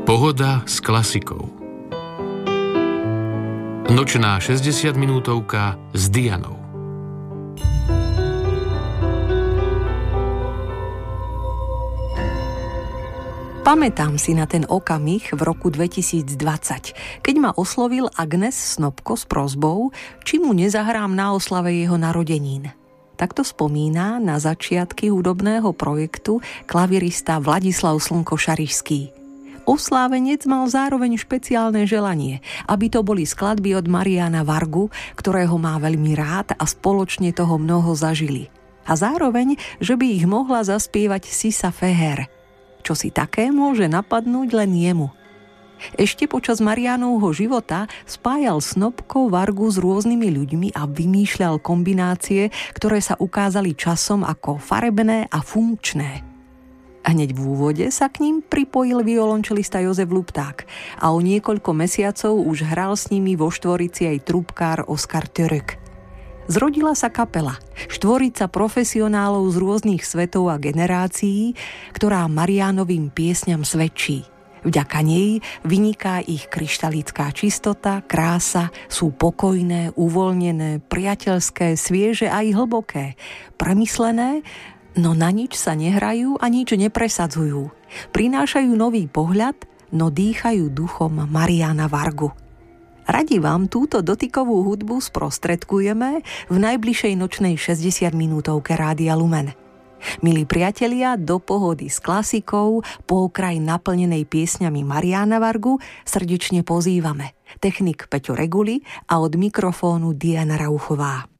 Pohoda s klasikou. Nočná 60-minútovka s Dianou. Pamätám si na ten okamih v roku 2020, keď ma oslovil Agnes Snopko s prosbou, či mu nezahrám na oslave jeho narodenín. Takto spomína na začiatky hudobného projektu klavirista Vladislav Slnko-Šarišský. Oslávenec mal zároveň špeciálne želanie, aby to boli skladby od Mariana Vargu, ktorého má veľmi rád a spoločne toho mnoho zažili. A zároveň, že by ich mohla zaspievať Sisa Feher. Čo si také môže napadnúť len jemu. Ešte počas Mariánovho života spájal Snopko Vargu s rôznymi ľuďmi a vymýšľal kombinácie, ktoré sa ukázali časom ako farebné a funkčné. Hneď v úvode sa k ním pripojil violončelista Jozef Lupták a o niekoľko mesiacov už hral s nimi vo štvorici aj trúbkár Oskar Török. Zrodila sa kapela, štvorica profesionálov z rôznych svetov a generácií, ktorá Mariánovým piesňam svedčí. Vďaka nej vyniká ich kryštalická čistota, krása, sú pokojné, uvoľnené, priateľské, svieže a aj hlboké, premyslené, no na nič sa nehrajú a nič nepresadzujú. Prinášajú nový pohľad, no dýchajú duchom Mariana Vargu. Radi vám túto dotykovú hudbu sprostredkujeme v najbližšej nočnej 60-minútovke Rádia Lumen. Milí priatelia, do pohody s klasikou, po okraj naplnenej piesňami Mariana Vargu srdečne pozývame. Technik Peťo Reguli a od mikrofónu Diana Rauchová.